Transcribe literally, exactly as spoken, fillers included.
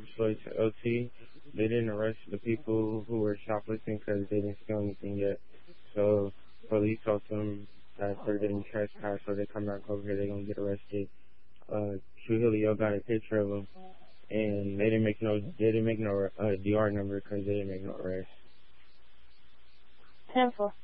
Floyd to L T. They didn't arrest the people who were shoplifting because they didn't steal anything yet. So police told them that they're getting trespassed, so they come back over here, they're going to get arrested. Uh, Trujillo got a picture of them, and they didn't make no, they didn't make no uh, D R number because they didn't make no arrest. ten four.